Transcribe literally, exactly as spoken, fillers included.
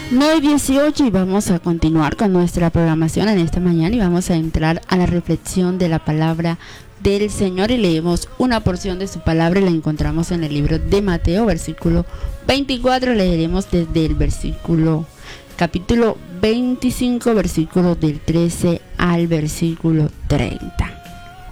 nueve dieciocho y vamos a continuar con nuestra programación en esta mañana y vamos a entrar a la reflexión de la palabra del Señor y leemos una porción de su palabra y la encontramos en el libro de Mateo, versículo veinticuatro. Leeremos desde el versículo capítulo veinticinco, versículo del trece al versículo treinta.